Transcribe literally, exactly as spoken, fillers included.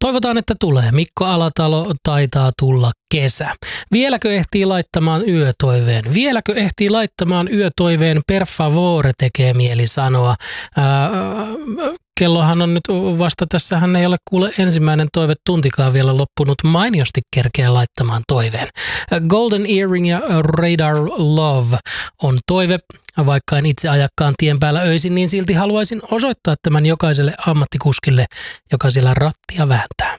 Toivotaan, että tulee. Mikko Alatalo, taitaa tulla kesä. Vieläkö ehtii laittamaan yötoiveen? Vieläkö ehtii laittamaan yötoiveen? Per favore, tekee mieli sanoa. Ää, kellohan on nyt vasta, tässähän ei ole kuule ensimmäinen toivetuntikaan vielä loppunut. Mainiosti kerkeä laittamaan toiveen. Golden Earring ja Radar Love on toive. Vaikka en itse ajakkaan tien päällä öisin, niin silti haluaisin osoittaa tämän jokaiselle ammattikuskille, joka siellä rattia vääntää.